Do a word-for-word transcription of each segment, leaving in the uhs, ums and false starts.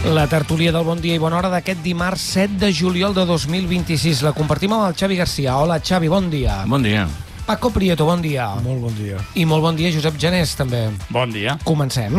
La tertúlia del Bon Dia i Bona Hora d'aquest dimarts set de juliol de dos mil vint-i-sis. La compartim amb el Xavi Garcia. Hola, Xavi, bon dia. Bon dia. Paco Prieto, bon dia. Molt bon dia. I molt bon dia, Josep Janés, també. Bon dia. Comencem.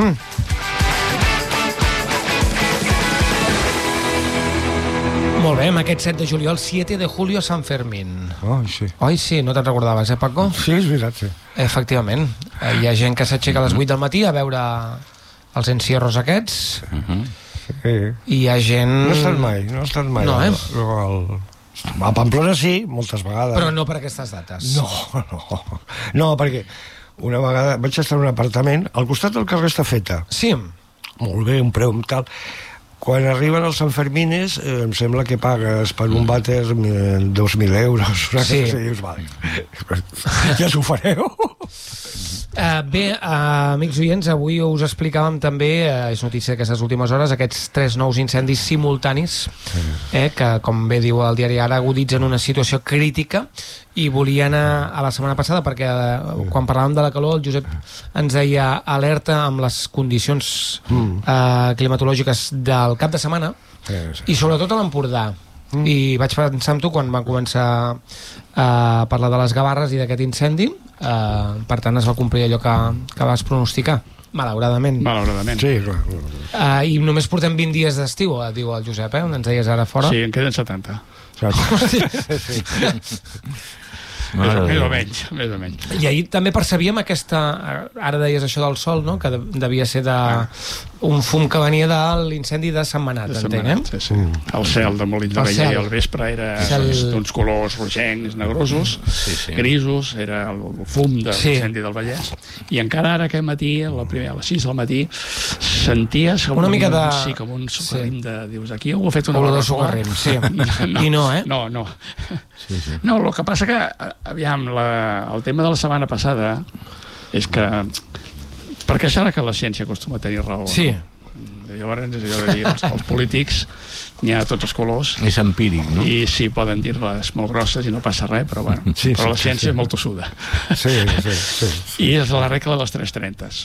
Molt bé, amb aquest set de juliol, siete de julio, San Fermín. Oh, sí. Oi, sí, no te'n recordaves, eh, Paco? Sí, és veritat, sí. Efectivament. Hi ha gent que s'aixeca a les vuit del matí a veure els encierros aquests. Uh-huh. Sí. I hi ha gent... No he estat mai, no he estat mai. No, eh? El... A Pamplona sí, moltes vegades. Però no per aquestes dates. No, no. No, perquè una vegada vaig estar en un apartament al costat del carrer Estafeta. Sí. Molt bé, un preu tal. Quan arriben els Sanfermines, eh, em sembla que pagues per un vàter eh, dos mil euros. Sí. I dius, vale, ja s'ho fareu. Uh, bé, uh, amics oients, avui us explicàvem també, uh, és notícia d'aquestes últimes hores, aquests tres nous incendis simultanis, eh, que, com bé diu el diari Ara, aguditzen una situació crítica, i volia anar a la setmana passada perquè uh, quan parlàvem de la calor el Josep ens deia alerta amb les condicions uh, climatològiques del cap de setmana i sobretot a l'Empordà. Mm. I vaig pensar amb tu quan vam començar a parlar de les Gavarres i d'aquest incendi, uh, per tant es va complir allò que, que vas pronosticar, malauradament. Malauradament. Sí, clar. Uh, I només portem vint dies d'estiu, eh, diu el Josep, eh, on ens deies ara fora. Sí, en queden setanta. Sí. Més o, més o menys, més o menys. I ahir també percebíem aquesta... Ara deies això del sol, no? Que devia ser de un fum que venia de l'incendi de Sentmenat, De entenc, Sentmenat, eh? sí, sí. El cel de Molins de El Rei cel. i al vespre era Cel. d'uns colors rogencs, negrosos, Sí, sí. grisos, era el fum de Sí. l'incendi del Vallès. I encara ara aquest matí, a la primera, a les sis del matí, senties com Una mica de... Sí, com un sucarrim de... Dius, aquí algú ha fet una Olor de barbacoa. sucarrim, sí. No, I no, eh? No, no. Sí, sí. No, el que passa que, aviam, la, el tema de la setmana passada és que... Perquè serà que la ciència acostuma a tenir raó. Sí. Llavors és allò de dir, els, els polítics n'hi ha de tots els colors. És empíric, no? I sí, poden dir-les molt grosses i no passa res, però, bueno, Sí, però sí, la ciència sí. és molt tossuda. Sí, sí, sí. I és la regla de les tres trentes.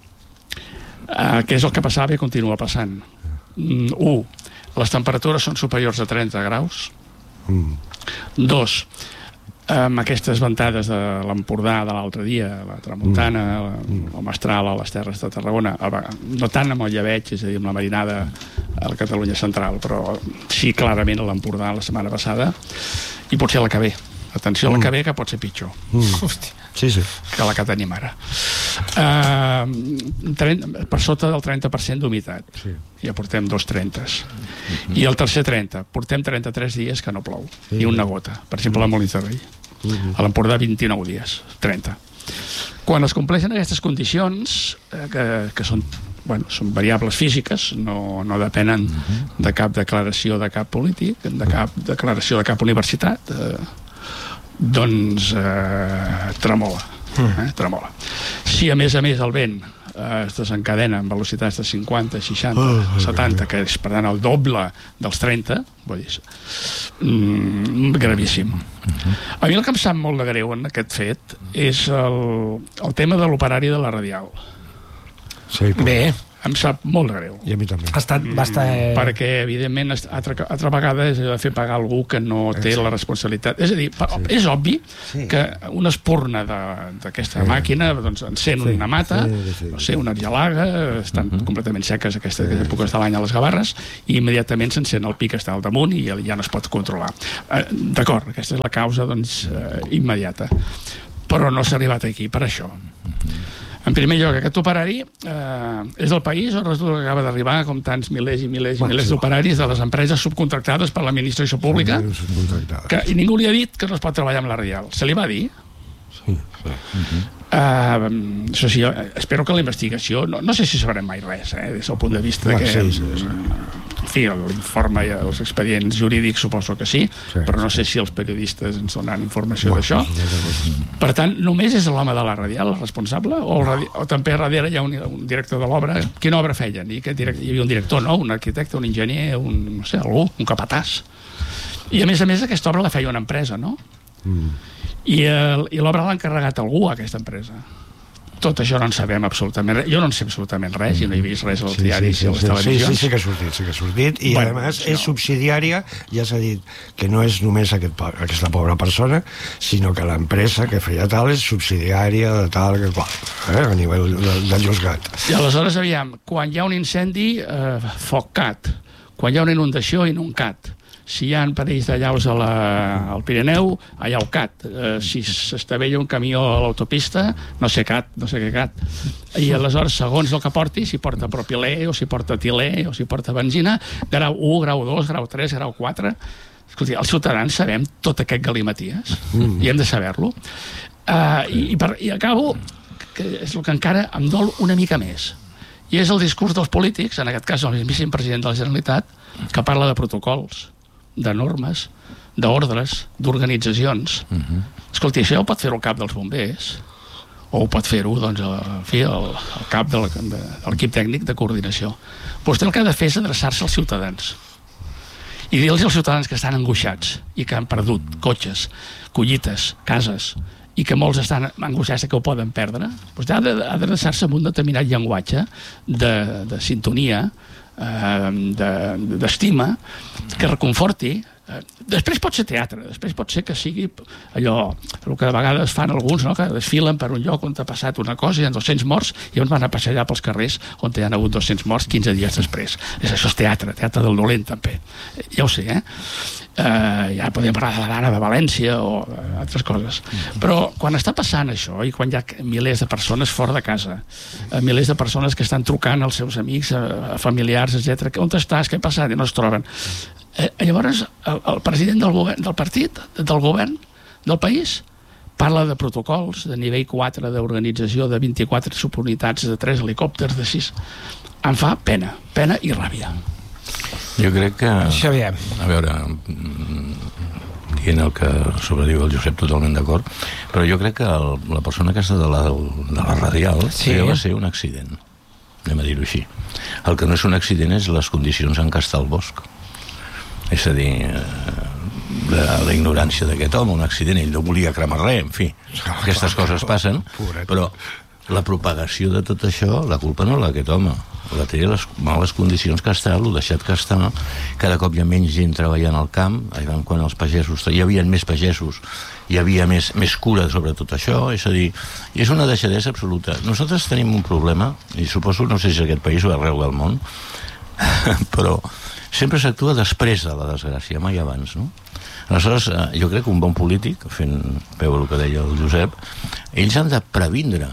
Uh, què és el que passava i continua passant? Mm, un, les temperatures són superiors a trenta graus. Mm. Dos, amb aquestes ventades de l'Empordà de l'altre dia, la Tramuntana, mm. el Mestral a les Terres de Tarragona, no tant amb el llebeig, és a dir, amb la marinada a la Catalunya central, però sí clarament a l'Empordà la setmana passada, i potser la que ve. Atenció a la que ve, que pot ser pitjor. Mm. Hòstia. Sí, sí. Que la que tenim ara. Uh, trenta, per sota del trenta per cent d'humitat. Sí. Ja portem dos trentes. I el tercer trenta. Portem trenta-tres dies que no plou. Sí. Ni una gota. Per exemple, a Molins de Rei. A l'Empordà, vint-i-nou dies. trenta. Quan es compleixen aquestes condicions, eh, que, que són, bueno, són variables físiques, no, no depenen de cap declaració de cap polític, de cap declaració de cap universitat, eh, doncs eh, tremola, eh, tremola. Si a més a més el vent eh, es desencadena amb velocitats de cinquanta, seixanta, setanta, que és per tant el doble dels trenta, vull dir, mm, gravíssim. A mi el que em sap molt de greu en aquest fet és el, el tema de l'operari de la radial. Sí, Bé, Em sap molt de greu. i a mi també. ha estat bastant... Perquè, evidentment, altra, altra vegada és de fer pagar algú que no té la responsabilitat. És a dir, sí. és obvi sí. que una espurna d'aquesta sí. màquina doncs, encén sí. una mata, sí, sí. no sé, una argelaga, estan uh -huh. completament seques aquestes sí. èpoques de l'any a les Gavarres, i immediatament s'encén el pi que està al damunt i ja no es pot controlar. Eh, D'acord, aquesta és la causa doncs, eh, immediata. Però no s'ha arribat aquí per això. En primer lloc, aquest operari eh, és del país o resulta que acaba d'arribar com tants milers i milers i milers d'operaris de les empreses subcontractades per l'administració pública que, i ningú li ha dit que no es pot treballar amb la radial. Se li va dir? Sí, sí. Uh-huh. Uh, això sí, espero que la investigació no, no sé si sabrem mai res, eh, des del punt de vista ah, que sí, sí, sí. en fi, l'informe i els expedients jurídics suposo que sí, sí però no sé si els periodistes ens donaran informació bueno, d'això. Per tant, només és l'home de la radial el responsable o, el radi... o també darrere hi ha un, un director de l'obra? Quina obra feien? I direct... hi havia un director, no? Un arquitecte, un enginyer, un, no sé, algú, un capatàs. I a més a més aquesta obra la feia una empresa, no? Mm. I, el, i l'obra l'ha encarregat algú a aquesta empresa. tot això no en sabem absolutament res. Jo no en sé absolutament res, i no he vist res als diaris i a les televisions. Sí, sí, sí que ha sortit, sí que ha sortit, i bueno, a més és subsidiària, ja s'ha dit que no és només aquest, aquesta pobra persona, sinó que l'empresa que feia tal és subsidiària de tal que qual, eh, a nivell de, de Llosgat. I aleshores, aviam, quan hi ha un incendi, eh, foc cat. Quan hi ha una inundació, inuncat. Si hi ha perills de llaus a la, al Pirineu, allà el cat. Eh, si s'estavella un camió a l'autopista, no sé cat, no sé què cat. I aleshores, segons el que porti, si porta propilè, o si porta etilè, o si porta benzina, grau u, grau dos, grau tres, grau quatre... Escolti, els ciutadans sabem tot aquest galimaties, mm. i hem de saber-lo. Uh, i, i, per, I acabo, que és el que encara em dol una mica més. I és el discurs dels polítics, en aquest cas el mismíssim president de la Generalitat, que parla de protocols, de normes, d'ordres, d'organitzacions. Uh-huh. Escolti, això ho pot fer el cap dels bombers, o ho pot fer-ho, doncs, el, fi, el, el cap de l'equip tècnic de coordinació. Vostè el que ha de fer és adreçar-se als ciutadans i dir-los als ciutadans que estan angoixats i que han perdut cotxes, collites, cases, i que molts estan angoixats que ho poden perdre. Vostè ha d'adreçar-se amb un determinat llenguatge de, de sintonia, d'estima, que reconforti. Després pot ser teatre, després pot ser que sigui allò, el que de vegades fan alguns, no? Que desfilen per un lloc on ha passat una cosa i hi ha dos-cents morts i on van a passejar pels carrers on hi ha hagut dos-cents morts quinze dies després. És, això és teatre, teatre del dolent també. Ja ho sé, eh? Uh, ja podem parlar de l'Anna de València o uh, altres coses, però quan està passant això i quan hi ha milers de persones fora de casa, uh, milers de persones que estan trucant als seus amics, uh, familiars, etcètera, on estàs, què ha passat, i no es troben, uh, llavors el, el president del, govern, del partit, del govern del país parla de protocols de nivell quatre d'organització de vint-i-quatre subunitats, de tres helicòpters, de sis. Em fa pena, pena i ràbia. Jo crec que... Xavier. A veure, dient el que sobrediu el Josep, totalment d'acord, però jo crec que el, la persona aquesta de la, de la radial sí. va ser un accident, anem a dir-ho així. El que no és un accident és les condicions en què està el bosc. És a dir, de la ignorància d'aquest home, un accident, ell no volia cremar res, en fi, aquestes coses passen, però la propagació de tot això, la culpa no és d'aquest home, la té les males condicions que està, l'ho deixat que està, cada cop hi ha menys gent treballant al camp, quan els pagesos, hi havia més pagesos, hi havia més, més cura sobre tot això, és a dir, és una deixadesa absoluta. Nosaltres tenim un problema, i suposo, no sé si és aquest país o arreu del món, però sempre s'actua després de la desgràcia, mai abans, no? Aleshores, jo crec que un bon polític, fent peu el que deia el Josep, ells han de previndre,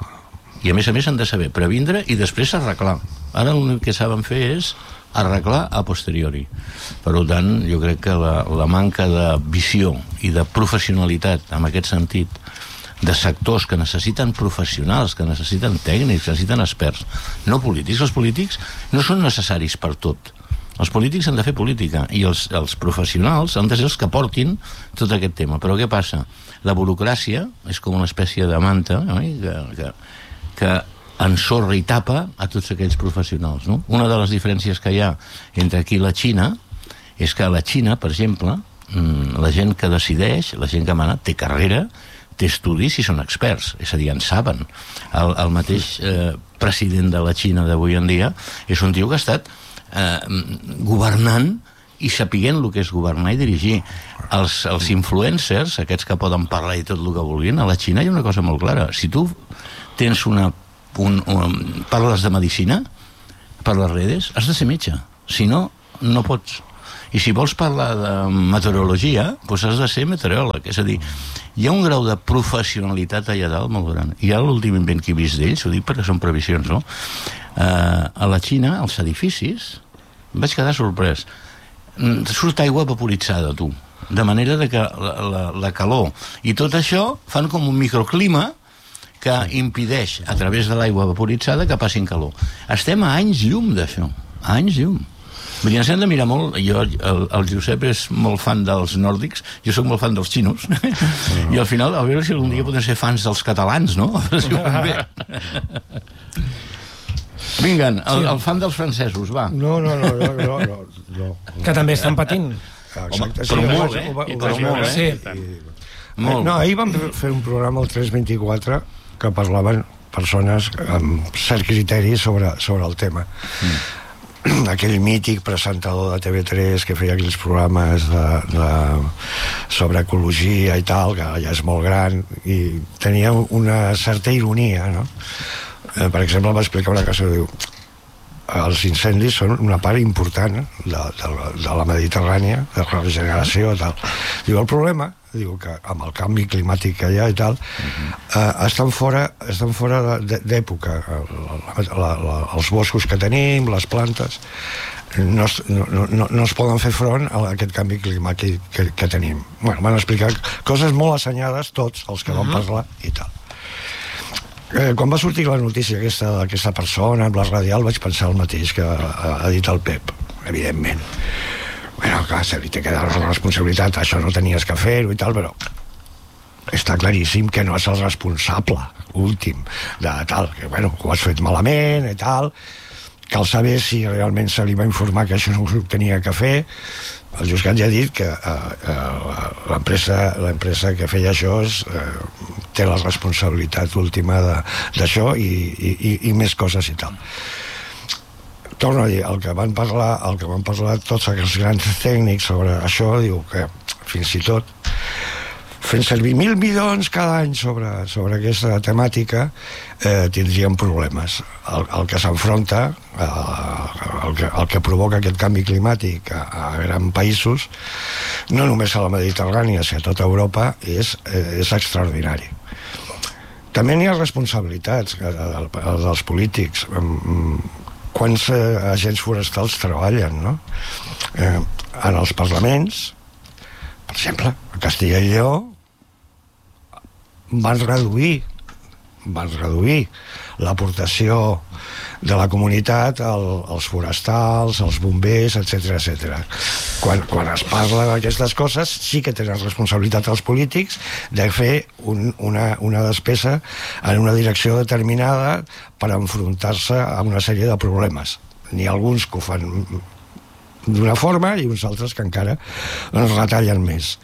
i a més a més han de saber previndre i després arreglar. Ara l'únic que saben fer és arreglar a posteriori. Per tant, jo crec que la, la manca de visió i de professionalitat, en aquest sentit, de sectors que necessiten professionals, que necessiten tècnics, que necessiten experts, no polítics. Els polítics no són necessaris per tot. Els polítics han de fer política i els, els professionals han de ser els que portin tot aquest tema. Però què passa? La burocràcia és com una espècie de manta, oi? que... que que ensorra i tapa a tots aquells professionals, no? Una de les diferències que hi ha entre aquí i la Xina és que a la Xina, per exemple, la gent que decideix, la gent que mana, té carrera, té estudis i són experts, és a dir, en saben. El, el mateix eh, president de la Xina d'avui en dia és un tio que ha estat eh, governant i sapiguent el que és governar i dirigir. Els, els influencers, aquests que poden parlar i tot el que vulguin, a la Xina hi ha una cosa molt clara. Si tu tens una, un, un, parles de medicina per les redes, has de ser metge, si no, no pots. I si vols parlar de meteorologia, doncs has de ser meteoròleg, és a dir, hi ha un grau de professionalitat allà dalt molt gran. I ara l'últim invent que he vist d'ells, ho dic perquè són previsions, no? Uh, a la Xina, als edificis, vaig quedar sorprès, surt aigua vaporitzada, tu, de manera de que la, la, la calor i tot això fan com un microclima que impedeix, a través de l'aigua vaporitzada, que passin calor. Estem a anys llum d'això, a anys llum. Vull dir, ens hem de mirar molt, jo, el, el Josep és molt fan dels nòrdics, jo sóc molt fan dels xinos, i al final, a veure si algun dia podem ser fans dels catalans, no? A veure si ho fem bé. Vinguen, el, el fan dels francesos, va. No, no, no, no, no, no, no. Que també estan patint. Exacte, però sí, molt, eh? Ho, ho, ho, però molt, eh? Sí. I, molt. No, ahir vam fer un programa al tres vint-i-quatre que parlaven persones amb cert criteri sobre, sobre el tema. Mm. Aquell mític presentador de T V tres que feia aquells programes de, de, sobre ecologia i tal, que ja és molt gran, i tenia una certa ironia, no? Eh, per exemple, va explicar una cosa, diu, els incendis són una part important de, de, de la Mediterrània, de la regeneració i tal. Diu, el problema, diu que amb el canvi climàtic que hi ha i tal, uh-huh. eh, estan fora, estan fora d'època. La, la, els boscos que tenim, les plantes, no es, no, no, no es poden fer front a aquest canvi climàtic que, que tenim. Bueno, van explicar coses molt assenyades, tots els que uh-huh. van parlar i tal. Eh, quan va sortir la notícia aquesta d'aquesta persona amb la radial, vaig pensar el mateix que ha, ha dit el Pep, evidentment. Bueno, clar, se li té que dar la responsabilitat, això no tenies que fer-ho i tal, però està claríssim que no és el responsable últim de tal, que bueno, ho has fet malament i tal. Cal saber si realment se li va informar que això no ho tenia que fer. El Juscat ja ha dit que eh, eh, l'empresa l'empresa que feia això és, eh, té la responsabilitat última d'això i, i, i més coses i tal. Torno a dir, el que van parlar, el que van parlar tots aquests grans tècnics sobre això, diu que fins i tot fent servir mil milions cada any sobre, sobre aquesta temàtica, eh, tindríem problemes. El, el que s'enfronta, eh, el, que, el que provoca aquest canvi climàtic a, a grans països, no només a la Mediterrània, sinó a tota Europa, és, eh, és extraordinari. També n'hi ha responsabilitats eh, dels polítics. Quants eh, agents forestals treballen, no? Eh, en els parlaments, per exemple, a Castilla i Lleó, van reduir van reduir l'aportació de la comunitat al, als forestals, als bombers, etcètera, etcètera. Quan, quan es parla d'aquestes coses, sí que tenen responsabilitat els polítics de fer un, una, una despesa en una direcció determinada per enfrontar-se a una sèrie de problemes. N'hi ha alguns que ho fan d'una forma i uns altres que encara ens retallen més.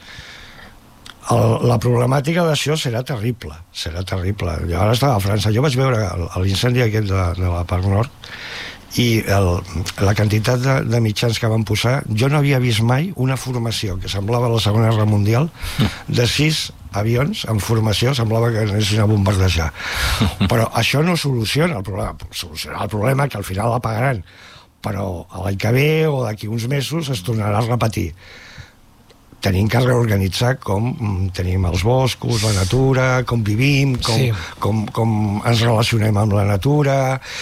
El, la problemàtica d'això serà terrible, serà terrible. Jo ara estava a França, jo vaig veure l'incendi aquest de, de la Parc Nord i el, la quantitat de, de mitjans que van posar, jo no havia vist mai una formació que semblava la Segona Guerra Mundial de sis avions en formació, semblava que anessin a bombardejar. Però això no soluciona el problema, soluciona el problema que al final la pagaran, però l'any que ve o d'aquí uns mesos es tornarà a repetir. Tenim que reorganitzar com tenim els boscos, la natura, com vivim, com, sí. com, com ens relacionem amb la natura,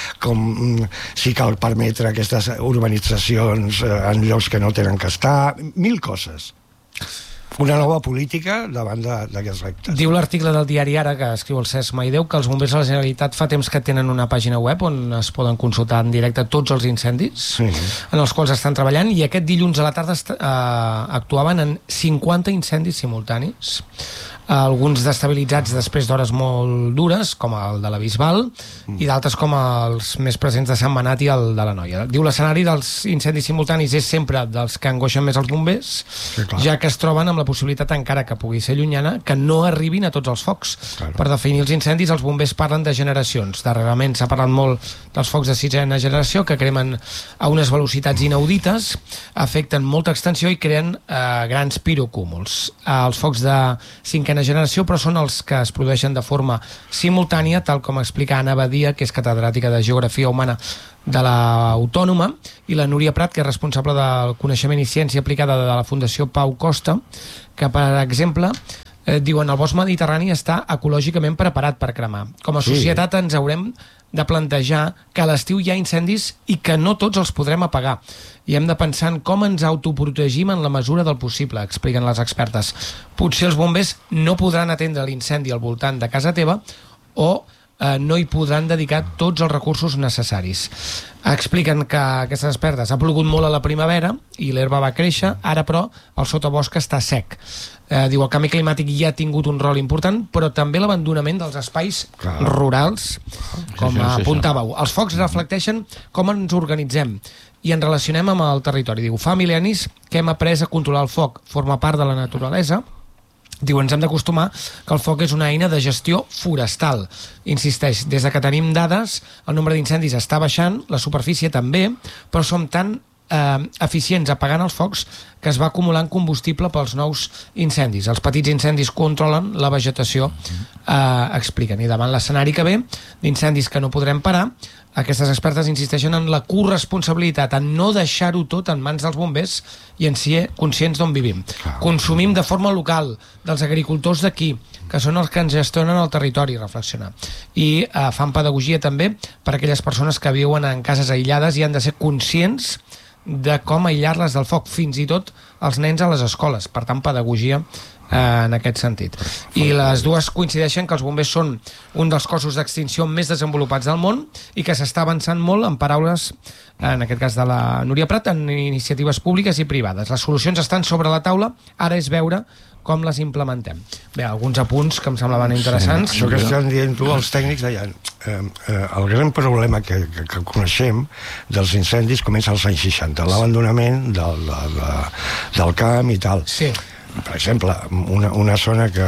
com si cal permetre aquestes urbanitzacions en llocs que no tenen que estar, mil coses. Una nova política davant d'aquests reptes. Diu l'article del diari Ara, que escriu el Cesc Maideu, que els bombers de la Generalitat fa temps que tenen una pàgina web on es poden consultar en directe tots els incendis sí. en els quals estan treballant, i aquest dilluns a la tarda eh, actuaven en cinquanta incendis simultanis, alguns destabilitzats després d'hores molt dures, com el de la Bisbal, mm. i d'altres com els més presents de Sant Manat i el de la Noia. Diu, l'escenari dels incendis simultanis és sempre dels que angoixen més els bombers, sí, ja que es troben amb la possibilitat, encara que pugui ser llunyana, que no arribin a tots els focs. Claro. Per definir els incendis, els bombers parlen de generacions. Darrerament s'ha parlat molt dels focs de sisena generació, que cremen a unes velocitats inaudites, afecten molta extensió i creen eh, grans pirocúmuls. Eh, els focs de cinquena generació, però són els que es produeixen de forma simultània, tal com explica Anna Badia, que és catedràtica de Geografia Humana de l'Autònoma, i la Núria Prat, que és responsable del Coneixement i Ciència Aplicada de la Fundació Pau Costa, que, per exemple, eh, diuen el bosc mediterrani està ecològicament preparat per cremar. Com a societat ens haurem de plantejar que a l'estiu hi ha incendis i que no tots els podrem apagar. I hem de pensar en com ens autoprotegim en la mesura del possible, expliquen les expertes. Potser els bombers no podran atendre l'incendi al voltant de casa teva o eh, no hi podran dedicar tots els recursos necessaris. Expliquen que aquestes expertes ha plogut molt a la primavera i l'herba va créixer, ara però el sotabosc està sec. Eh, diu, el canvi climàtic ja ha tingut un rol important, però també l'abandonament dels espais Clar. rurals, com sí, sí, sí, apuntàveu. Els focs reflecteixen com ens organitzem i ens relacionem amb el territori. Diu, fa mil·lennis que hem après a controlar el foc, forma part de la naturalesa, Diu, ens hem d'acostumar que el foc és una eina de gestió forestal. Insisteix, des de que tenim dades, el nombre d'incendis està baixant, la superfície també, però som tan eh, eficients apagant els focs que es va acumulant combustible pels nous incendis. Els petits incendis controlen la vegetació, eh, expliquen. I davant l'escenari que ve, d'incendis que no podrem parar, aquestes expertes insisteixen en la corresponsabilitat, en no deixar-ho tot en mans dels bombers i en ser conscients d'on vivim. Consumim de forma local, dels agricultors d'aquí, que són els que ens gestionen el territori, reflexionar. I eh, fan pedagogia també per a aquelles persones que viuen en cases aïllades i han de ser conscients de com aïllar-les del foc, fins i tot els nens a les escoles. Per tant, pedagogia en aquest sentit. I les dues coincideixen que els bombers són un dels cossos d'extinció més desenvolupats del món i que s'està avançant molt en paraules, en aquest cas de la Núria Prat, en iniciatives públiques i privades. Les solucions estan sobre la taula, ara és veure com les implementem. Bé, alguns apunts que em semblaven interessants. Sí, això que estan dient tu, els tècnics deien eh, eh, el gran problema que, que, que coneixem dels incendis comença als anys seixanta, l'abandonament del, de, de, del camp i tal. Sí. Per exemple, una, una zona que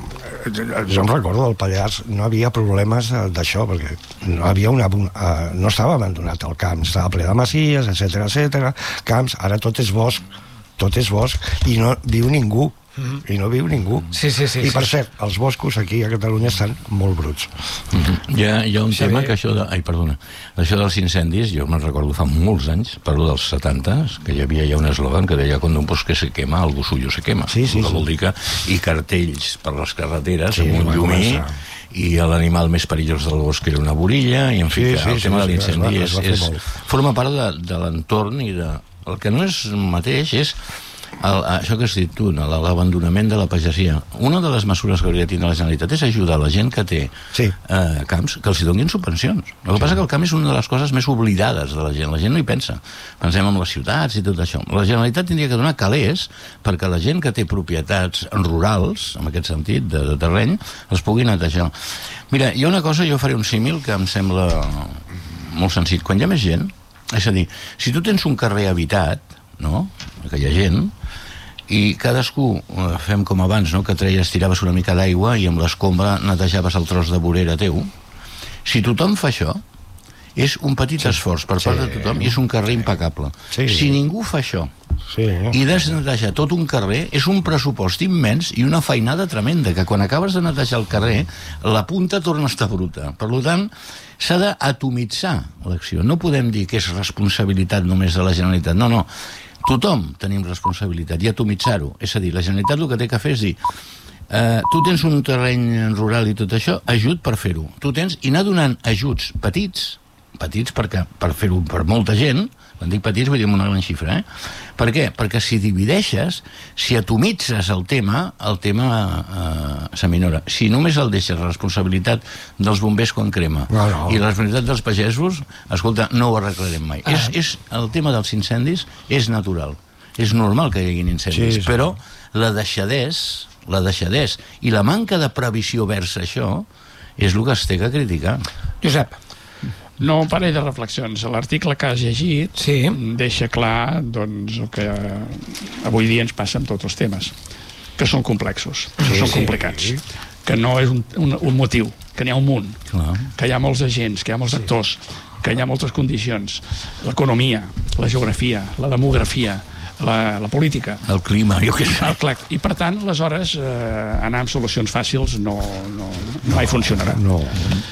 jo em recordo del Pallars no havia problemes d'això perquè no havia una, no estava abandonat el camp, estava ple de masies, etcètera, etcètera, camps, ara tot és bosc, tot és bosc i no viu ningú. Mm-hmm. I no viu ningú. Sí, sí, sí, I per sí. cert, els boscos aquí a Catalunya estan molt bruts. Mm-hmm. Hi ha, hi ha un sí, tema que això de, ai, perdona, això dels incendis, jo me'n recordo fa molts anys, parlo dels setanta, que hi havia ja un eslògan que deia quan un bosque se quema, algú suyo se quema. Sí, sí, que sí. vol dir que, i cartells per les carreteres sí, amb un llumí, i l'animal més perillós del bosc era una borilla, i en fi, sí, sí, el sí, tema sí, de l'incendi sí, és, és, forma part de, de l'entorn i de, el que no és mateix és el, això que has dit tu, l'abandonament de la pagesia. Una de les mesures que hauria de tenir la Generalitat és ajudar la gent que té sí. eh, camps, que els hi donin subvencions. El que sí. passa que el camp és una de les coses més oblidades de la gent. La gent no hi pensa. Pensem en les ciutats i tot això. La Generalitat tindria que donar calés perquè la gent que té propietats rurals, en aquest sentit, de, de terreny, els pugui netejar. Mira, hi ha una cosa, jo faré un símil que em sembla molt senzill. Quan hi ha més gent, és a dir, si tu tens un carrer habitat, no?, que hi ha gent, i cadascú eh, fem com abans, no?, que treies, tiraves una mica d'aigua i amb l'escombra netejaves el tros de vorera teu. Si tothom fa això, és un petit sí. esforç per part sí. de tothom i és un carrer impecable. Sí. Si ningú fa això sí. i desnetejar tot un carrer, és un pressupost immens i una feinada tremenda, que quan acabes de netejar el carrer, la punta torna a estar bruta. Per tant, s'ha d'atomitzar l'acció. No podem dir que és responsabilitat només de la Generalitat. No, no. Tothom tenim responsabilitat i atomitzar-ho. És a dir, la Generalitat el que té que fer és dir eh, tu tens un terreny rural i tot això, ajut per fer-ho. Tu tens, i anar donant ajuts petits, petits perquè, per fer-ho per molta gent, quan dic petits vull dir una gran xifra, eh? Per què? Perquè si divideixes, si atomitzes el tema, el tema eh, s'aminora. Si només el deixes la responsabilitat dels bombers quan crema no, no. i la responsabilitat dels pagesos, escolta, no ho arreglarem mai. Ah. És, és, el tema dels incendis és natural. És normal que hi hagi incendis, sí, sí. però la deixadès, la deixadès i la manca de previsió vers això és el que es té que criticar. Josep. No, un parell de reflexions. L'article que has llegit sí. deixa clar doncs, el que avui dia ens passa amb tots els temes, que són complexos, que sí, són complicats, sí. que no és un, un, un motiu, que n'hi ha un munt, clar. Que hi ha molts agents, que hi ha molts sí. actors, que hi ha moltes condicions, l'economia, la geografia, la demografia, la, la política, el clima, jo què sé. Clar. I per tant, aleshores, eh, anar amb solucions fàcils no, no, no mai funcionarà. No.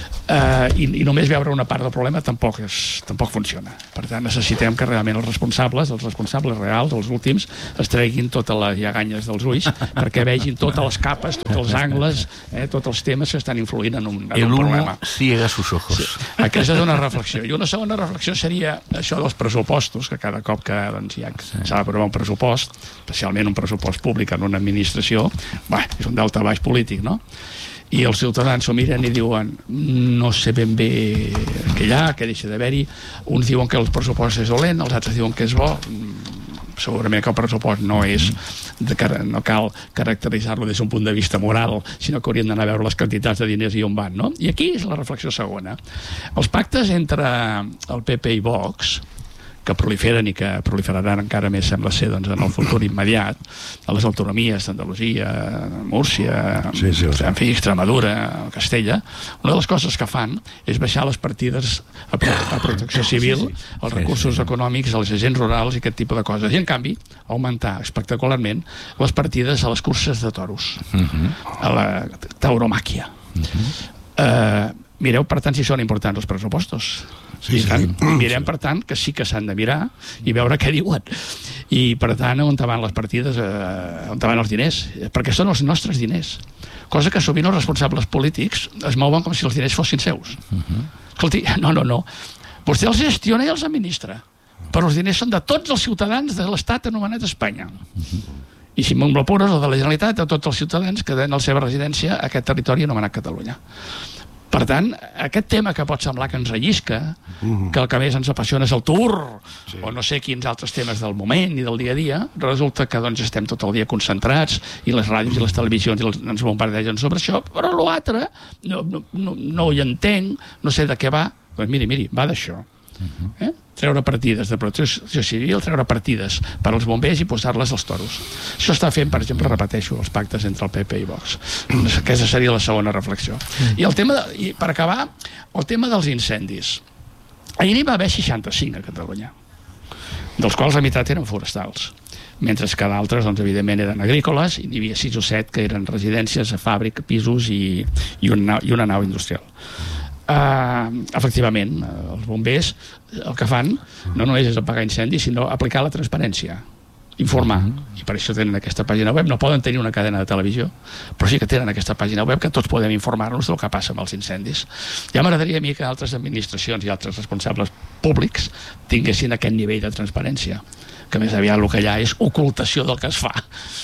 Uh, i, i només veure una part del problema tampoc, és, tampoc funciona. Per tant, necessitem que realment els responsables, els responsables reals, els últims, es treguin totes les lleganyes dels ulls perquè vegin totes les capes, tots els angles, eh, tots els temes que estan influint en un, en un problema. El humo ciega sus ojos. Sí. Aquesta és una reflexió. I una segona reflexió seria això dels pressupostos, que cada cop que doncs, ja s'ha d'aprovar un pressupost, especialment un pressupost públic en una administració, bah, és un daltabaix polític, no? I els ciutadans s'ho miren i diuen no sé ben bé què hi ha, què deixa d'haver-hi. Uns diuen que el pressupost és dolent, els altres diuen que és bo. Segurament que el pressupost no és de cara, no cal caracteritzar-lo des d'un punt de vista moral, sinó que haurien d'anar a veure les quantitats de diners i on van, no? I aquí és la reflexió segona. Els pactes entre el P P i Vox, que proliferen i que proliferaran encara més, sembla ser, doncs, en el futur immediat, a les autonomies d'Andalusia, Múrcia, sí, sí, sí. en fi, Extremadura, Castella, una de les coses que fan és baixar les partides a, pro a protecció civil, sí, sí. els recursos sí, sí. econòmics, als agents rurals i aquest tipus de coses. I, en canvi, augmentar espectacularment les partides a les curses de toros, uh -huh. a la tauromàquia. Uh -huh. uh, mireu, per tant, si són importants els pressupostos. Sí, sí. Tant, mirem, per tant, que sí que s'han de mirar i veure què diuen. I, per tant, on van les partides, eh, on van els diners, perquè són els nostres diners. Cosa que sovint els responsables polítics es mouen com si els diners fossin seus. Uh -huh. Escolti, no, no, no. Vostè els gestiona i els administra, però els diners són de tots els ciutadans de l'estat anomenat Espanya. Uh -huh. I si m'ho apures, o de la Generalitat, de tots els ciutadans que tenen la seva residència a aquest territori anomenat Catalunya. Per tant, aquest tema que pot semblar que ens rellisca, uh-huh. que el que més ens apassiona és el Tour, sí. o no sé quins altres temes del moment i del dia a dia, resulta que doncs, estem tot el dia concentrats, i les ràdios i les televisions i els, ens bombardegen sobre això, però l'altre no, no, no, no ho entenc, no sé de què va. Doncs miri, miri, va d'això. Uh-huh. eh? Treure partides de protecció civil, treure partides per als bombers i posar-les als toros. Això està fent, per exemple, repeteixo, els pactes entre el P P i Vox. Aquesta seria la segona reflexió. I el tema, de, i per acabar, el tema dels incendis. Ahir n'hi va haver seixanta-cinc a Catalunya, dels quals la meitat eren forestals, mentre que d'altres, doncs, evidentment, eren agrícoles, i n'hi havia sis o set que eren residències, fàbrica, pisos i, i, una, i una nau industrial. Uh, efectivament, uh, els bombers el que fan no només és apagar incendis, sinó aplicar la transparència, informar, i per això tenen aquesta pàgina web. No poden tenir una cadena de televisió, però sí que tenen aquesta pàgina web que tots podem informar-nos del que passa amb els incendis. Ja m'agradaria a mi que altres administracions i altres responsables públics tinguessin aquest nivell de transparència, que més aviat el que hi ha és ocultació del que es fa,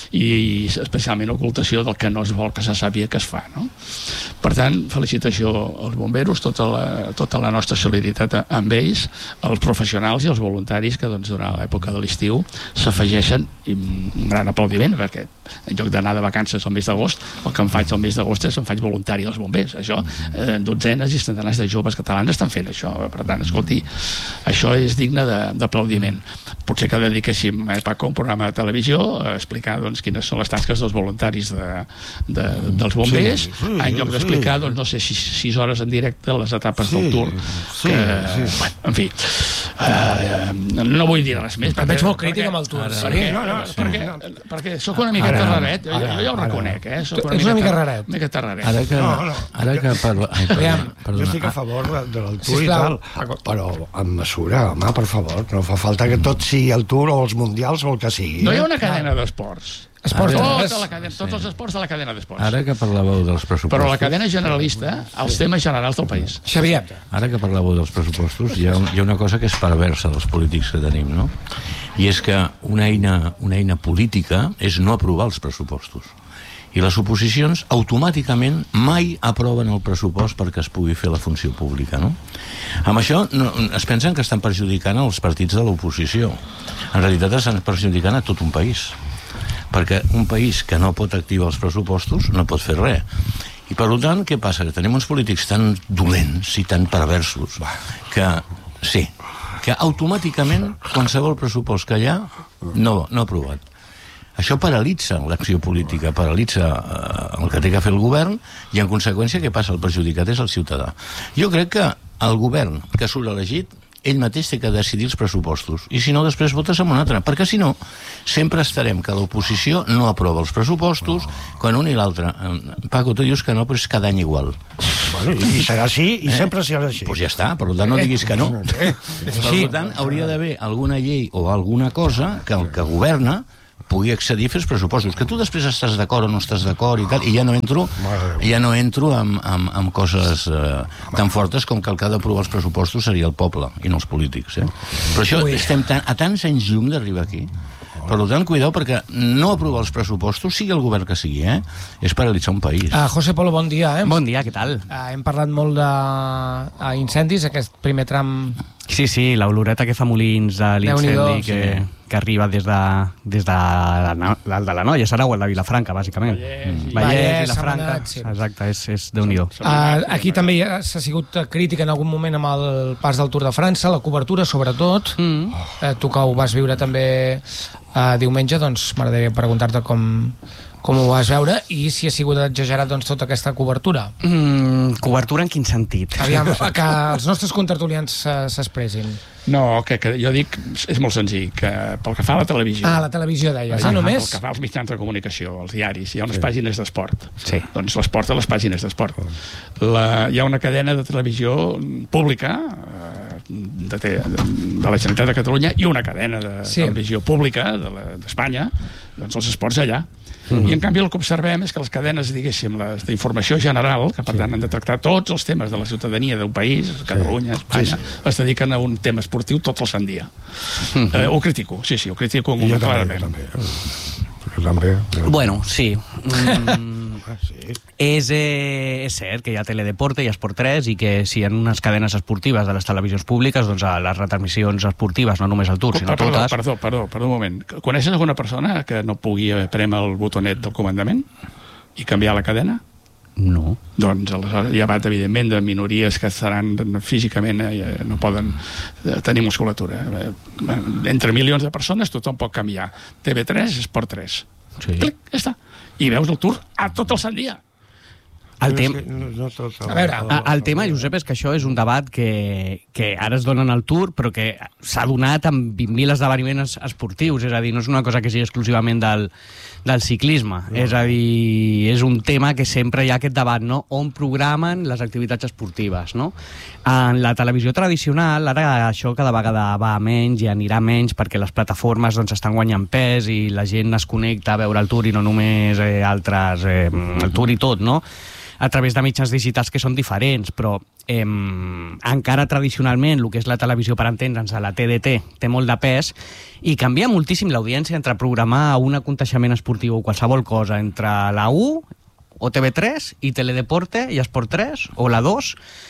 i especialment ocultació del que no es vol que se sàpiga que es fa, no? Per tant, felicitació als bomberos, tota la, tota la nostra solidaritat amb ells, els professionals i els voluntaris que, doncs, durant l'època de l'estiu s'afegeixen, i un gran aplaudiment, perquè en lloc d'anar de vacances al mes d'agost, el que em faig al mes d'agost és em faig voluntari dels bombers. Això, eh, dotzenes i centenars de joves catalans estan fent això. Per tant, escolti, això és digne d'aplaudiment. Potser que dediquéssim, eh, Paco, un programa de televisió a explicar, doncs, quines són les tasques dels voluntaris de, de, dels bombers, sí, sí, en lloc d'explicar, doncs, no sé, sis, sis hores en directe les etapes sí, del Tour. Sí, que, sí. Bueno, en fi, eh, no vull dir res més. Em veig molt crític amb el Tour. Perquè, no, no, perquè, perquè sóc una mica raret, jo, jo ja ho reconec, eh? Soc una, una mica raret. Una mica raret. Ara que, no, no. Ara que parla... Ai, perdona, perdona. Jo estic a favor de, del Tour i tal, però amb mesura, home, per favor, no fa falta que tot sigui el Tour o els mundials o el que sigui. No hi ha una cadena d'esports. Esports, tota la cadena, tots els esports de la cadena d'esports. Ara que parlàveu dels pressupostos... Però la cadena generalista, els temes generals del país. Xavier. Ara que parlàveu dels pressupostos, hi ha, hi ha una cosa que és perversa dels polítics que tenim, no? I és que una eina, una eina política és no aprovar els pressupostos. I les oposicions automàticament mai aproven el pressupost perquè es pugui fer la funció pública, no? Amb això no, es pensen que estan perjudicant els partits de l'oposició. En realitat estan perjudicant a tot un país, perquè un país que no pot activar els pressupostos no pot fer res. I per tant, què passa? Que tenim uns polítics tan dolents i tan perversos que, sí, que automàticament qualsevol pressupost que hi ha no, no aprovat. Això paralitza l'acció política, paralitza eh, el que té que fer el govern, i en conseqüència què passa? El perjudicat és el ciutadà. Jo crec que el govern que surt elegit, ell mateix té que decidir els pressupostos, i si no, després votes amb un altre, perquè si no sempre estarem que l'oposició no aprova els pressupostos quan un i l'altre. Paco, tu dius que no, però és cada any igual. Bueno, i serà així, i eh? sempre serà així. Doncs pues ja està, per tant no diguis que no. Per tant, hauria d'haver alguna llei o alguna cosa que el que governa pugui accedir a fer els pressupostos, que tu després estàs d'acord o no estàs d'acord i tal, i ja no entro ja no entro amb, amb, amb coses eh, tan fortes com que el que ha d'aprovar els pressupostos seria el poble i no els polítics, eh? Però això estem tan, a tants anys llum d'arribar aquí. Per tant, cuideu, perquè no aprovar els pressupostos, sigui el govern que sigui, eh, és paralitzar un país. Uh, José Polo, bon dia. Eh? Bon dia, què tal? Uh, hem parlat molt d'incendis, aquest primer tram... Sí, sí, l'oloreta que fa Molins de l'incendi que, que arriba des de, des de, la, de, de la Noia, serà, o el de Vilafranca, bàsicament. Vallès, mm. Vallès, Vilafranca, Setmanat, sí. exacte, és, és Déu-n'hi-do. Uh, aquí també s'ha sigut crítica en algun moment amb el pas del Tour de França, la cobertura sobretot. Mm. Uh, tu que ho vas viure també uh, diumenge, doncs m'agradaria preguntar-te com, com ho vas veure i si ha sigut exagerat doncs, tota aquesta cobertura. Mm, cobertura en quin sentit? Aviam, que els nostres contertulians s'expressin. No, que, que jo dic, és molt senzill, que pel que fa a la televisió... Ah, la televisió deies, ah, només? Pel que fa als mitjans de comunicació, als diaris, hi ha unes sí. pàgines d'esport. Sí. Doncs l'esport a les pàgines d'esport. La, hi ha una cadena de televisió pública de, de, de la Generalitat de Catalunya i una cadena de sí. televisió pública d'Espanya, de doncs els esports allà. Mm-hmm. I en canvi el que observem és que les cadenes, diguéssim, les d'informació general, que per tant han de tractar tots els temes de la ciutadania d'un país, Catalunya, Espanya, sí, sí. es dediquen a un tema esportiu tot el sant dia. Mm-hmm. eh, ho critico, sí, sí, ho critico I jo clarament. també, jo també. també. Bueno, sí. Mm, sí. És, eh, és cert que hi ha Teledeporte, hi ha Esport tres, i que si hi ha unes cadenes esportives de les televisions públiques, doncs a les retransmissions esportives, no només el Tour, sinó perdó, totes... Perdó, perdó, perdó un moment. Coneixes alguna persona que no pugui premer el botonet del comandament i canviar la cadena? No. Doncs aleshores hi ha bat, evidentment, de minories que estaran físicament, eh, no poden tenir musculatura. Eh, entre milions de persones tothom pot canviar. T V tres, Esport tres. Sí. Clic, ja està. I veus el Tour a tot el sant dia. El, tem... no, no tot, a veure, el, el tema, Josep, és que això és un debat que, que ara es dona en el Tour, però que s'ha donat amb vint mil esdeveniments esportius, és a dir, no és una cosa que sigui exclusivament del, del ciclisme, no. És a dir, és un tema que sempre hi ha aquest debat, no? On programen les activitats esportives, no? En la televisió tradicional, ara això cada vegada va a menys i anirà menys perquè les plataformes doncs, estan guanyant pes i la gent es connecta a veure el Tour i no només eh, altres, eh, el Tour i tot, no? A través de mitjans digitals que són diferents, però eh, encara tradicionalment el que és la televisió, per entendre'ns, a la T D T té molt de pes i canvia moltíssim l'audiència entre programar un aconteixement esportiu o qualsevol cosa entre la u o T V tres i Teledeporte i Esport tres o la dos,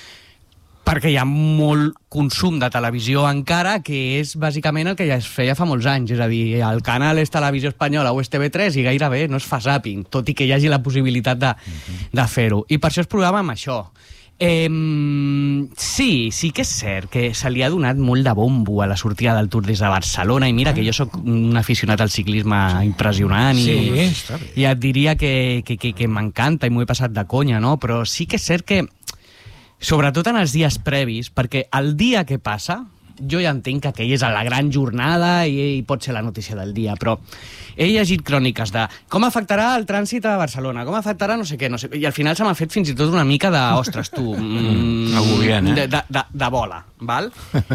perquè hi ha molt consum de televisió encara, que és bàsicament el que ja es feia fa molts anys, és a dir, el canal és Televisió Espanyola o és T V tres i gairebé no es fa zàping, tot i que hi hagi la possibilitat de, de fer-ho. I per això es programa amb això. Eh, sí, sí que és cert que se li ha donat molt de bombo a la sortida del Tour des de Barcelona, i mira que jo sóc un aficionat al ciclisme impressionant i, sí, i et diria que, que, que, que m'encanta i m'ho he passat de conya, no? Però sí que és cert que sobretot en els dies previs, perquè el dia que passa, jo ja entenc que aquella és la gran jornada i, i pot ser la notícia del dia, però he llegit cròniques de com afectarà el trànsit a Barcelona, com afectarà no sé què, no sé, i al final se m'ha fet fins i tot una mica de, ostres, tu, mm, agobiant, eh? de, de, de, de bola, val?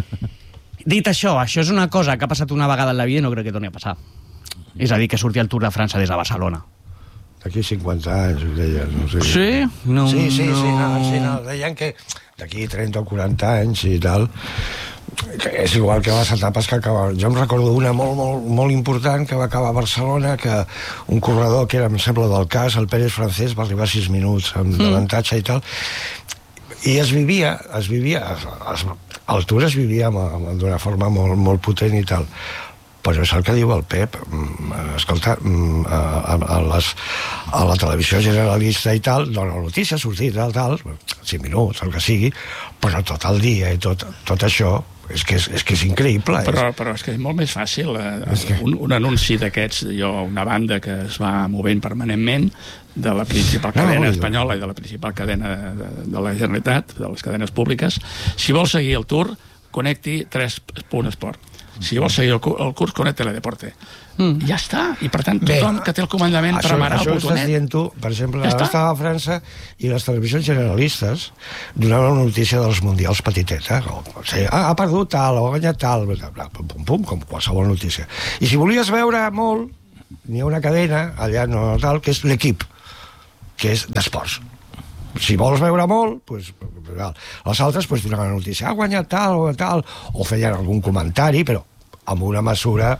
Dit això, això és una cosa que ha passat una vegada en la vida i no crec que torni a passar. És a dir, que surti el Tour de França des de Barcelona. D'aquí cinquanta anys, ho deien. No sé. Sí? No, sí, sí, no... sí, no, sí, no, deien que d'aquí trenta o quaranta anys i tal, que és igual que les etapes que acabaven. Jo em recordo una molt, molt, molt important que va acabar a Barcelona, que un corredor que era, em sembla, del cas, el Pérez Francés, va arribar a sis minuts amb mm. d'avantatge i tal, i es vivia, es vivia, es, es, el Tour es vivia d'una forma molt, molt potent i tal. Però és el que diu el Pep. Escolta, a, a, les, a la televisió generalista i tal, dona notícia, sortir tal, tal, cinc minuts, el que sigui, però tot el dia i tot, tot això és que és, és, que és increïble. Però, però és que és molt més fàcil. Eh, que... un, un anunci d'aquests, jo, una banda que es va movent permanentment de la principal cadena no, espanyola i de la principal cadena de, de la Generalitat, de les cadenes públiques, si vol seguir el Tour, connecti tres punt esport. Si vols seguir el, el curs, connecta Teledeporte. Mm. Ja està. I per tant, tothom Bé, que té el comandament això, premarà el botonet... Això estàs dient tu. Per exemple, ja ara estava a França i les televisions generalistes donaven una notícia dels mundials petiteta. O sigui, ah, ha perdut tal, o ha guanyat tal, pum, pum, com qualsevol notícia. I si volies veure molt, n'hi ha una cadena, allà no tal, que és l'Equip, que és d'esports. Si vols veure molt, pues, els altres pues, donaven la notícia, ha guanyat tal o tal, o feien algun comentari, però amb una mesura...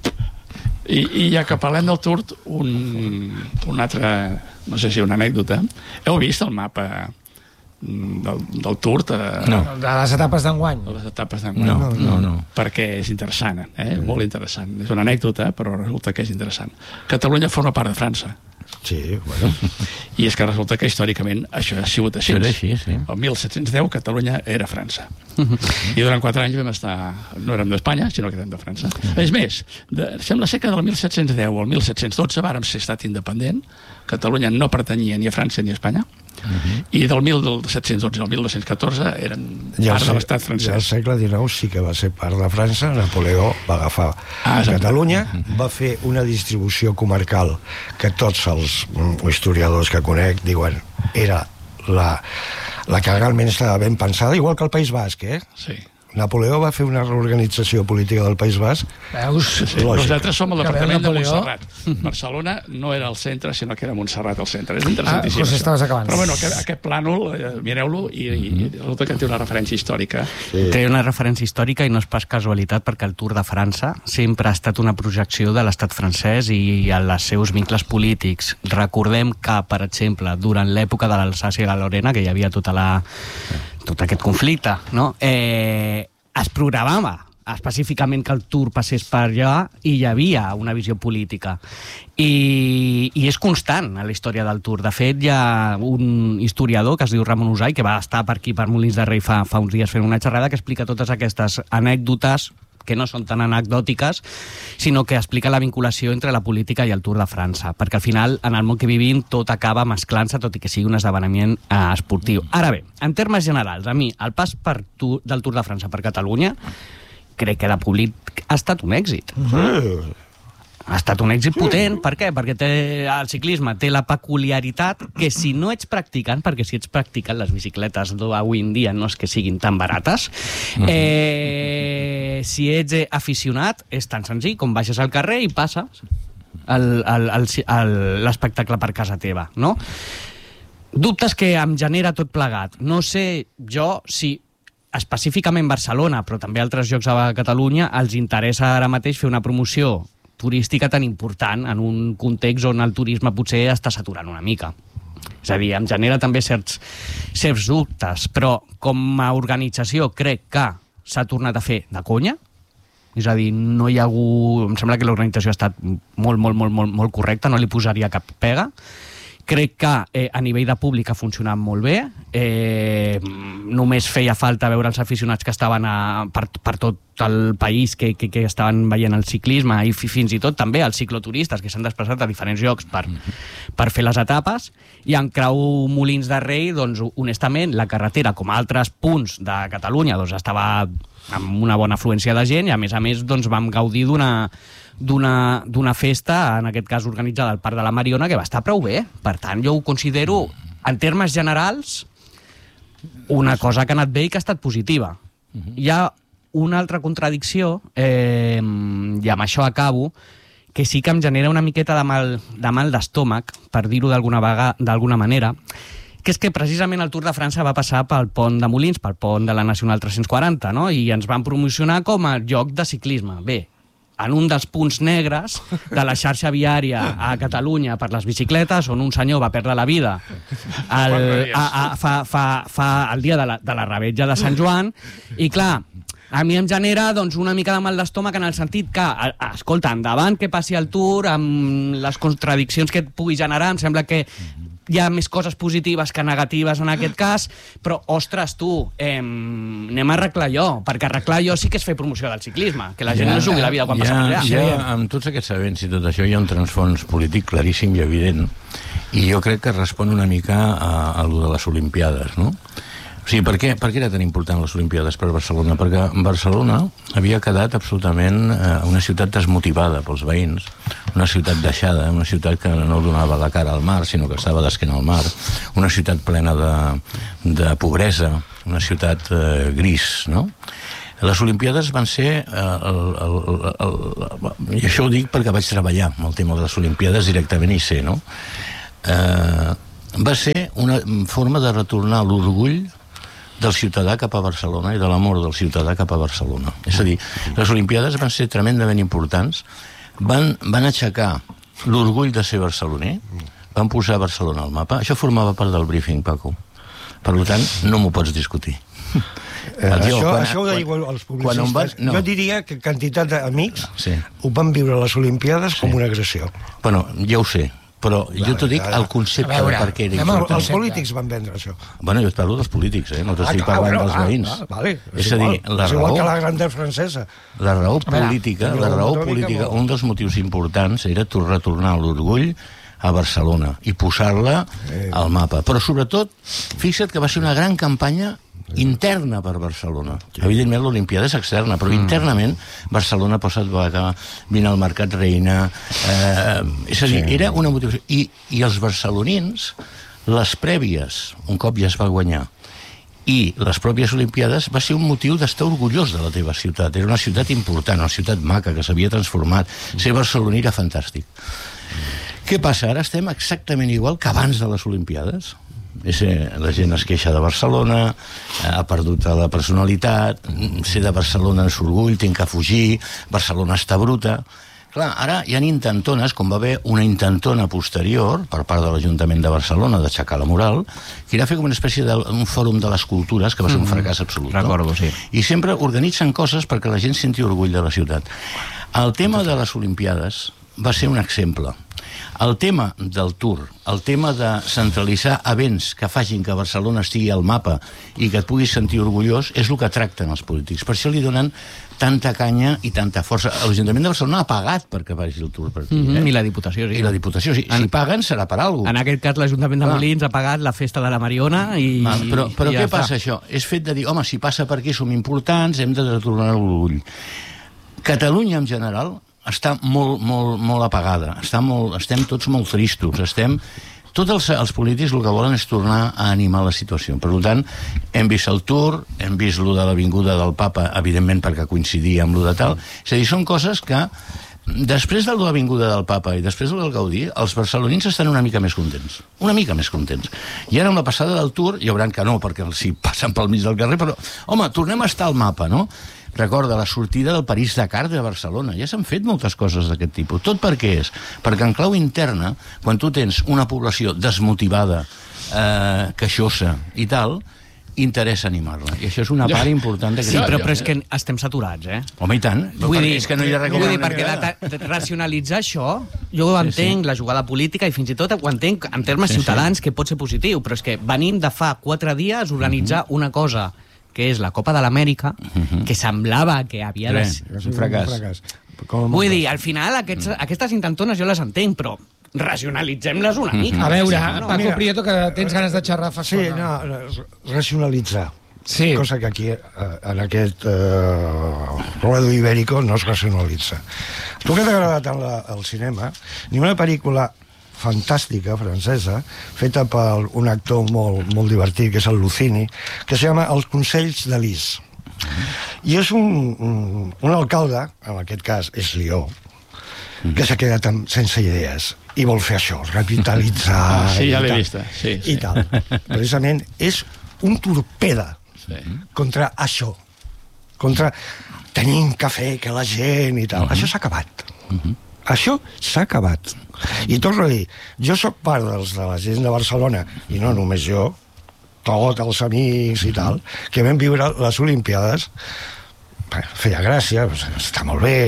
I, i ja que parlem del Tour, un, un altre, no sé si una anècdota, heu vist el mapa del, del Tour de, no. de les etapes d'enguany. de les etapes d'enguany. No, no, no. Perquè és interessant, eh? molt interessant. És una anècdota, però resulta que és interessant. Catalunya forma part de França. Sí, bueno. I és que resulta que històricament això ha sigut així. Era així, sí. El mil set-cents deu Catalunya era França. I durant quatre anys vam estar... No érem d'Espanya, sinó que érem de França. És més, de, sembla ser que del mil set-cents deu al mil set-cents dotze vàrem ser estat independent. Catalunya no pertanyia ni a França ni a Espanya. Uh-huh. I del mil set-cents dotze al mil dos-cents catorze eren ja part sé, de l'estat francès. Ja al segle dinou sí que va ser part de França. Napoleó va agafar ah, Catalunya, va fer una distribució comarcal que tots els historiadors que conec diuen era la, la que realment estava ben pensada, igual que el País Basc, eh? Sí. Napoleó va fer una reorganització política del País Basc. Veus? Sí, nosaltres som el departament de Montserrat. Uh-huh. Barcelona no era el centre, sinó que era Montserrat el centre. És Ah, interessantíssim. doncs estaves acabant. Però bueno, aquest, aquest plànol, eh, mireu-lo, i, i resulta que té una referència històrica. Sí. Té una referència històrica i no és pas casualitat, perquè el Tour de França sempre ha estat una projecció de l'estat francès i els seus vincles polítics. Recordem que, per exemple, durant l'època de l'Alsàcia i la Lorena, que hi havia tota la, tot aquest conflicte, no? eh, es programava específicament que el Tour passés per allà i hi havia una visió política. I, i és constant a la història del Tour. De fet, hi ha un historiador que es diu Ramon Usai, que va estar per aquí, per Molins de Rei, fa, fa uns dies fent una xerrada, que explica totes aquestes anècdotes que no són tan anecdòtiques, sinó que explica la vinculació entre la política i el Tour de França, perquè al final, en el món que vivim, tot acaba mesclant-se, tot i que sigui un esdeveniment eh, esportiu. Ara bé, en termes generals, a mi, el pas per tu, del Tour de França per Catalunya, crec que de públic ha estat un èxit. Sí. Ha estat un èxit potent. Per què? Perquè té, el ciclisme té la peculiaritat que si no ets practicant, perquè si ets practicant les bicicletes d'avui en dia no és que siguin tan barates, eh, si ets eh, aficionat, és tan senzill com baixes al carrer i passes l'espectacle per casa teva, no? Dubtes que em genera tot plegat. No sé jo si específicament Barcelona, però també altres llocs a Catalunya, els interessa ara mateix fer una promoció turística tan important en un context on el turisme potser està saturant una mica. És a dir, em genera també certs, certs dubtes, però com a organització crec que s'ha tornat a fer de conya. És a dir, no hi ha hagut... Em sembla que l'organització ha estat molt, molt, molt, molt, molt correcta, no li posaria cap pega. Crec que eh, a nivell de públic ha funcionat molt bé. Eh, només feia falta veure els aficionats que estaven a, per, per tot el país que, que, que estaven veient el ciclisme i fins i tot també els cicloturistes que s'han desplaçat a diferents llocs per, per fer les etapes. I en Creu Molins de Rei, doncs, honestament, la carretera, com a altres punts de Catalunya, doncs, estava amb una bona afluència de gent i, a més a més, doncs, vam gaudir d'una d'una d'una festa, en aquest cas organitzada al Parc de la Mariona, que va estar prou bé. Per tant, jo ho considero, en termes generals, una cosa que ha anat bé i que ha estat positiva. Hi ha una altra contradicció, eh, i amb això acabo, que sí que em genera una miqueta de mal, de mal d'estómac, per dir-ho d'alguna vaga, d'alguna manera, que és que precisament el Tour de França va passar pel pont de Molins, pel pont de la Nacional tres-cents quaranta, no? I ens van promocionar com a lloc de ciclisme. Bé, en un dels punts negres de la xarxa viària a Catalunya per les bicicletes, on un senyor va perdre la vida el, a, a, fa, fa, fa el dia de la, de la Revetlla de Sant Joan, i clar, a mi em genera doncs, una mica de mal d'estómac en el sentit que, escolta, endavant que passi el Tour, amb les contradiccions que et pugui generar, em sembla que hi ha més coses positives que negatives en aquest cas, però, ostres, tu, eh, anem a arreglar allò, perquè arreglar allò sí que és fer promoció del ciclisme, que la gent ja, no jugui la vida quan ja, passa per allà. Ja, amb tots aquests events i tot això hi ha un transfons polític claríssim i evident, i jo crec que respon una mica a, a lo de les Olimpiades, no? O sigui, per què, per què era tan important les Olimpiades per Barcelona? Perquè Barcelona havia quedat absolutament eh, una ciutat desmotivada pels veïns, una ciutat deixada, una ciutat que no donava la cara al mar, sinó que estava d'esquena al mar, una ciutat plena de, de pobresa, una ciutat eh, gris, no? Les Olimpiades van ser... Eh, el, el, el, el, I això ho dic perquè vaig treballar amb el tema de les Olimpiades directament i sé, no? Eh, va ser una forma de retornar l'orgull del ciutadà cap a Barcelona i de l'amor del ciutadà cap a Barcelona. És a dir, les Olimpiades van ser tremendament importants, van, van aixecar l'orgull de ser barceloner, van posar Barcelona al mapa. Això formava part del briefing, Paco. Per tant, no m'ho pots discutir. Eh, això, quan, això ho diuen els publicistes. Van, no. Jo diria que quantitat d'amics sí. ho van viure a les Olimpiades sí. com una agressió. Bueno, ja ho sé, però Clar, jo t'ho dic, el concepte veure, de per què era important. Els polítics van vendre això. Bueno, jo et parlo dels polítics, eh? no t'estic ah, parlant ah, dels ah, veïns. Ah, vale. És, és a dir, igual, la és raó... igual que la grandesa francesa. La raó política, la raó política, un dels motius importants era retornar l'orgull a Barcelona i posar-la al mapa. Però sobretot, fixa't que va ser una gran campanya interna per Barcelona. Evidentment l'Olimpiada és externa, però internament Barcelona posat vaga, vine al Mercat Reina, eh, és a dir, era una motivació. I, i els barcelonins, les prèvies, un cop ja es va guanyar, i les pròpies Olimpiades va ser un motiu d'estar orgullós de la teva ciutat. Era una ciutat important, una ciutat maca que s'havia transformat. Ser barceloní era fantàstic. Què passa? Ara estem exactament igual que abans de les Olimpiades. És, la gent es queixa de Barcelona, ha perdut la personalitat, ser de Barcelona és orgull, tinc que fugir, Barcelona està bruta. Clar, ara hi ha intentones, com va haver una intentona posterior per part de l'Ajuntament de Barcelona d'aixecar la moral, que era fer com una espècie d'un fòrum de les cultures, que va ser un fracàs absolut. Recordo, sí. I sempre organitzen coses perquè la gent senti orgull de la ciutat. El tema de les Olimpiades va ser un exemple. El tema del Tour, el tema de centralitzar events que facin que Barcelona estigui al mapa i que et puguis sentir orgullós, és el que tracten els polítics. Per això li donen tanta canya i tanta força. L'Ajuntament de Barcelona ha pagat perquè vagi el Tour per aquí. Mm-hmm. Eh? I la Diputació, sí. I la Diputació, sí. En... Si paguen, serà per alguna cosa. En aquest cas, l'Ajuntament de Molins ha pagat la festa de la Mariona i... Ah, però però i què ja passa, això? És fet de dir, home, si passa per aquí som importants, hem de retornar l'orgull. Catalunya, en general, està molt, molt, molt apagada. Està molt, estem tots molt tristos. Estem... Tots els, els polítics el que volen és tornar a animar la situació. Per tant, hem vist el Tour, hem vist lo de l'avinguda del Papa, evidentment perquè coincidia amb lo de tal. És a dir, són coses que, després de l'avinguda del Papa i després del Gaudí, els barcelonins estan una mica més contents. Una mica més contents. I ara amb la passada del Tour, hi hauran que no, perquè si passen pel mig del carrer, però, home, tornem a estar al mapa, no? Recorda, la sortida del París-Dakar de Barcelona. Ja s'han fet moltes coses d'aquest tipus. Tot per què és? Perquè en clau interna, quan tu tens una població desmotivada, eh, queixosa i tal, interessa animar-la. I això és una part important de... Sí, però, però és que estem saturats, eh? Home, i tant. Vull dir, és que no hi ha res. Vull dir, perquè de, de racionalitzar això, jo ho entenc, sí, sí. La jugada política, i fins i tot ho entenc en termes sí, ciutadans, sí. Que pot ser positiu, però és que venim de fa quatre dies organitzar uh-huh. una cosa que és la Copa de l'Amèrica, uh-huh. que semblava que havia de ser... És un fracàs. Un fracàs. Vull dir, al final, aquests, uh-huh. aquestes intentones jo les entenc, però racionalitzem-les una mica. Uh-huh. A veure, no, Paco mira, Prieto, que tens ganes de xerrar fa sí, no, racionalitzar. Sí. Cosa que aquí, en aquest uh, Ruedo Ibérico, no es racionalitza. Tu que t'ha agradat tant la, el cinema, ni una pel·lícula fantàstica, francesa, feta per un actor molt, molt divertit, que és el Lucini, que es llama Els consells de Lis. I és un, un, un alcalde, en aquest cas és Lió, que s'ha quedat amb, sense idees i vol fer això, revitalitzar... Ah, sí, ja l'he vista. Sí, sí. I tal. Precisament és un torpeda sí. contra això, contra tenim que fer que la gent i tal. Uh-huh. Això s'ha acabat. Uh-huh. Això s'ha acabat. I torno a dir, jo sóc part dels, de la gent de Barcelona, i no només jo, tots els amics i tal, que vam viure les Olimpiades, feia gràcia, està molt bé,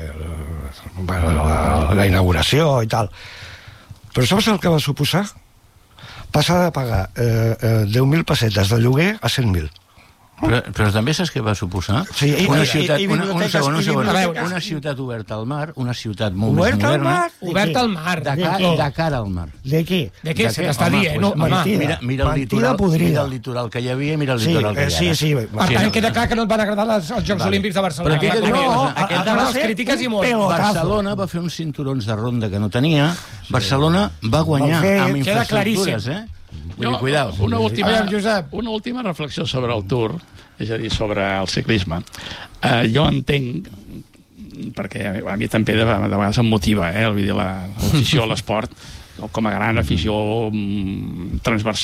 la, la inauguració i tal. Però saps el que va suposar? Passar de pagar eh, eh, deu mil pessetes de lloguer a cent mil. Però, però també saps què va suposar? Sí, i, una ciutat, i, i una, una, segon, una, segon, una, una ciutat oberta al mar, una ciutat molt obert més moderna. Al mar? Obert al mar. De, ca, de cara al mar. De què? De què? Se t'està dient, no? Pues, home, mira, mira, el litoral, mira el litoral que hi havia i mira el sí, litoral que hi ha. Sí, sí. Per tant, queda clar que no et van agradar les, els Jocs vale. Olímpics de Barcelona. Però aquí, no, no, aquest no, les crítiques i molt. Barcelona va fer uns cinturons de ronda que no tenia. Barcelona va guanyar amb infraestructures, eh? Vull dir, cuidao. Una última, una última reflexió sobre el Tour, és a dir, sobre el ciclisme. Uh, jo entenc, perquè a mi també de, de vegades em motiva, eh, l'afició a l'esport, com a gran afició transversal